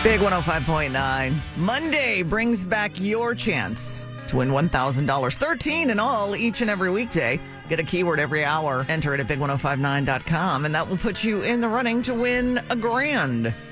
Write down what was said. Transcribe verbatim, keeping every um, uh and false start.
Big one oh five point nine. Monday brings back your chance to win one thousand dollars. thirteen in all each and every weekday. Get a keyword every hour. Enter it at big ten fifty-nine dot com, and that will put you in the running to win a grand.